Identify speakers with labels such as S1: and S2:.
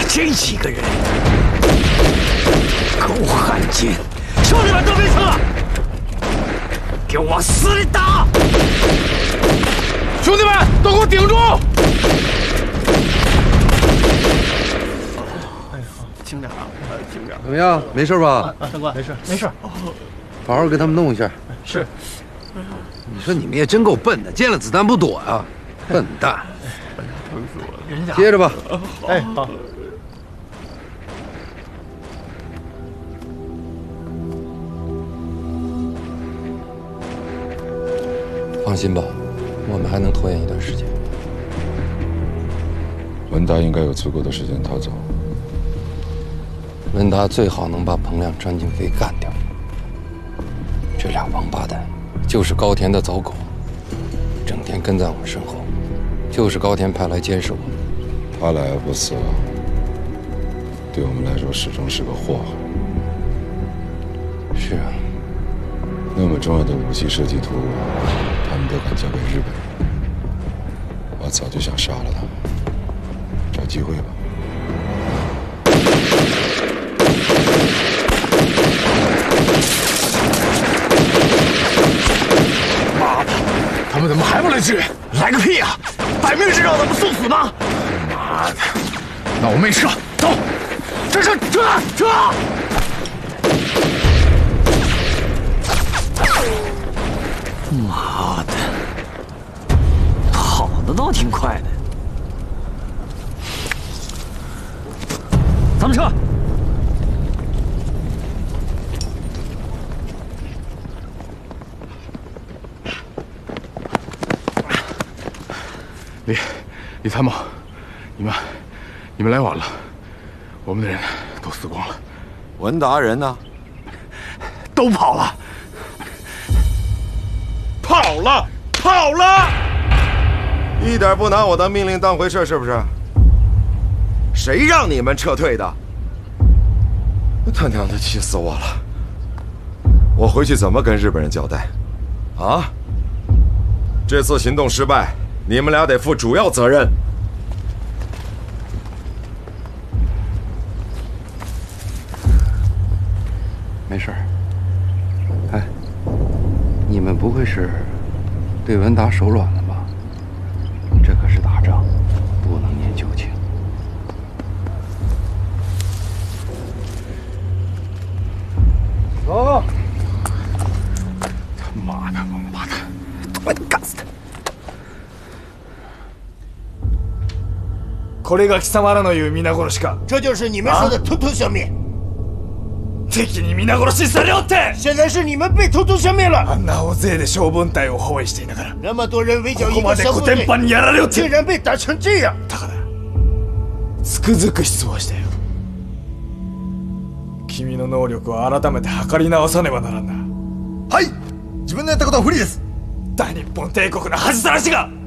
S1: 这几个人，狗汉奸！兄弟们都别撤，给我往死里打！
S2: 兄弟们，都给我顶住！
S1: 轻点啊，轻点。
S3: 怎么样？没事吧？
S1: 长官，没事，没事。
S3: 好好给他们弄一下。
S1: 是。
S3: 你说你们也真够笨的，见了子弹不躲啊！笨蛋！
S1: 疼死我了。
S3: 接着吧。
S1: 哎，好。
S3: 放心吧，我们还能拖延一段时间。
S4: 文达应该有足够的时间逃走。
S3: 文达最好能把彭亮、张静飞干掉。这俩王八蛋就是高田的走狗，整天跟在我们身后，就是高田派来监视我们。
S4: 他来不死，对我们来说始终是个祸害。
S3: 是啊，
S4: 那么重要的武器设计图，他们都敢交给日本人，我早就想杀了他。找机会吧。
S2: 妈的，他们怎么还不来支援？
S1: 来个屁呀！摆明是让咱们送死吗？
S2: 妈的，那我们也撤，走，撤！
S1: 妈的，跑的倒挺快的。咱们撤。
S2: 李参谋，你们来晚了，我们的人都死光了。
S4: 文达人呢？
S1: 都跑了。
S2: 跑了！
S4: 一点不拿我的命令当回事，是不是？谁让你们撤退的？他娘的，气死我了！我回去怎么跟日本人交代？啊？这次行动失败，你们俩得负主要责任。
S3: 没事。哎，你们不会是对文达手软了吧？这可是打仗，不能念旧情。走！
S2: 他妈的王八蛋！
S1: 我干死他！
S5: これが貴様らの言う皆殺しか？
S6: 这就是你们说的统统消灭。
S5: 敵に皆殺しされおって！
S6: 现在是你们被统统消灭了。
S5: あんな大勢で小分隊を包囲していながら，
S6: 那么多人围剿
S5: ここまで
S6: 一个小部队，
S5: コテンパンにやられおって！
S6: 竟然被打成这样。
S5: 高田、つくづく失望したよ。君の能力を改めて測り直さねばならんな。
S6: はい、自分のやったことは不利です。
S5: 大日本帝国の恥さらしが！